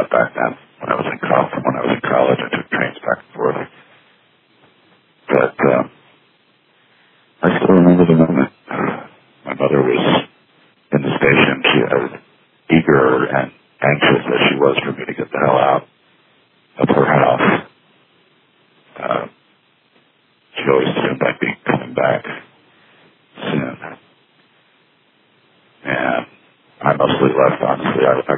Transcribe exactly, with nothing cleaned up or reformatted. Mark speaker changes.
Speaker 1: back then. When I was in college, when I was in college, I took trains back and forth. But uh, I still remember the moment. My mother was in the station. She was eager and anxious as she was for me to get the hell out of her house. Uh, she always assumed I'd be coming back.